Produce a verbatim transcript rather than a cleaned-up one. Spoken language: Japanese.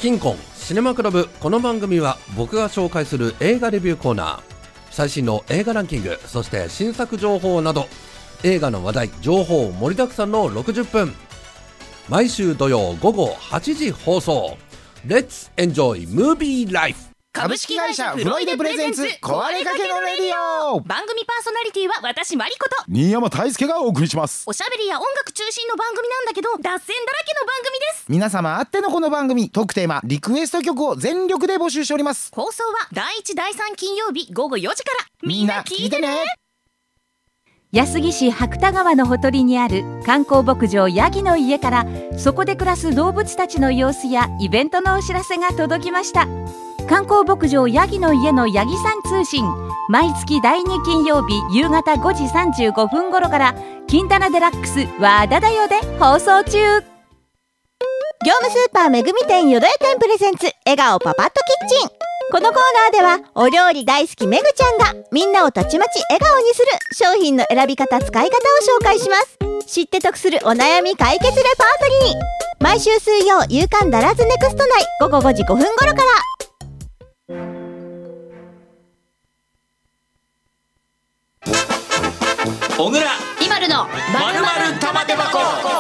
キンコンシネマクラブ。この番組は僕が紹介する映画レビューコーナー、最新の映画ランキング、そして新作情報など映画の話題情報盛りだくさんのろくじゅっぷん、毎週土曜午後はちじ放送。 Let's enjoy movie life。 株式会社フロイデプレゼンツ壊れかけのレディオ。 番組パーソナリティは私マリコと新山大輔がお送りします。 おしゃべりや音楽中心の番組なんだけど脱線だらけの番組です。 皆様あってのこの番組、トークテーマリクエスト曲を全力で募集しております。 放送はだいいちだいさん金曜日午後よじからみんな聞いてね。 安来市白田川のほとりにある観光牧場ヤギの家から、そこで暮らす動物たちの様子やイベントのお知らせが届きました。観光牧場ヤギの家のヤギさん通信、毎月だいに金曜日夕方ごじさんじゅうごふん頃から金棚デラックスわーだだよで放送中。 業務スーパーめぐみ店よどや店プレゼンツ笑顔パパッとキッチン。このコーナーではお料理大好きめぐちゃんがみんなをたちまち笑顔にする商品の選び方使い方を紹介します。知って得するお悩み解決レパートリー、毎週水曜夕刊ダラズネクスト内午後ごじごふん頃から。 小倉今るのまるまる玉手箱。